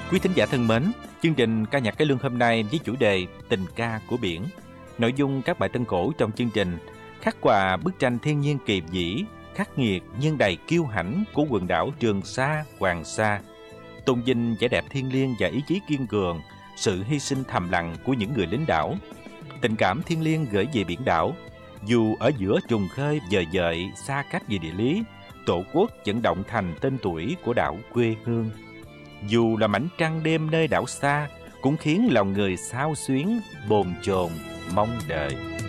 Quý thính giả thân mến, chương trình ca nhạc cải lương hôm nay với chủ đề Tình ca của biển. Nội dung các bài tân cổ trong chương trình khắc họa bức tranh thiên nhiên kỳ vĩ, khắc nghiệt nhưng đầy kiêu hãnh của quần đảo Trường Sa, Hoàng Sa, tôn vinh vẻ đẹp thiêng liêng và ý chí kiên cường, sự hy sinh thầm lặng của những người lính đảo. Tình cảm thiêng liêng gửi về biển đảo, dù ở giữa trùng khơi dời dợi xa cách về địa lý, Tổ quốc vẫn động thành tên tuổi của đảo quê hương. Dù là mảnh trăng đêm nơi đảo xa, cũng khiến lòng người xao xuyến, bồn chồn, mong đợi.